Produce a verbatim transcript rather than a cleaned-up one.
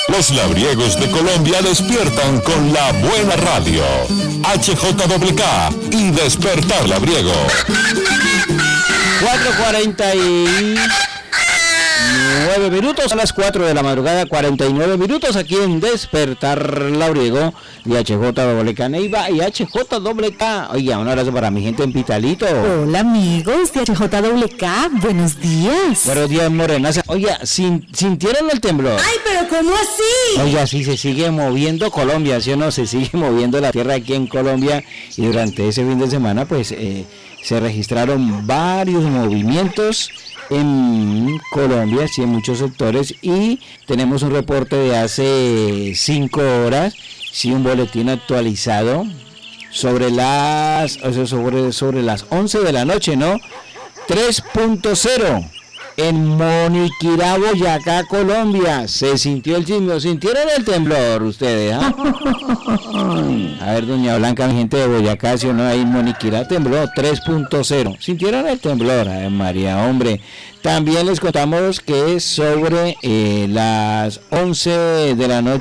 Los labriegos de Colombia despiertan con la buena radio. H J K K y Despertar Labriego. cuatro cuarenta y nueve minutos, a las cuatro de la madrugada, cuarenta y nueve minutos, aquí en Despertar Labriego de H J K Neiva y H J K. Oiga, un abrazo para mi gente en Pitalito. Hola amigos de H J K, buenos días. Buenos días, Morenaza. Oiga, ¿sin, ¿sintieron el temblor? Ay, pero ¿cómo así? Oiga, sí, se sigue moviendo Colombia, ¿sí o no? Se sigue moviendo la tierra aquí en Colombia y durante ese fin de semana, pues, eh, se registraron varios movimientos en Colombia, sí, en muchos sectores, y tenemos un reporte de hace cinco horas, sí, un boletín actualizado sobre las, o sea, sobre, sobre las once de la noche, ¿no? tres punto cero en Moniquirá, Boyacá, Colombia. Se sintió el sismo. ¿Sintieron el temblor ustedes? ¿Ah? A ver, doña Blanca, mi gente de Boyacá, si o no, ahí en Moniquirá tembló tres punto cero. ¿Sintieron el temblor? Ay, María, hombre. También les contamos que sobre eh, las once de la noche